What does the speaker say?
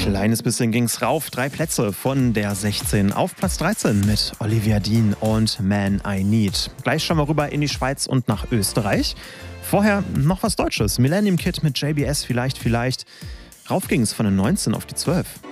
Kleines bisschen ging's rauf. 3 Plätze von der 16 auf Platz 13 mit Olivia Dean und Man I Need. Gleich schauen wir rüber in die Schweiz und nach Österreich. Vorher noch was Deutsches. Millennium Kid mit JBS vielleicht. Rauf ging's von der 19 auf die 12.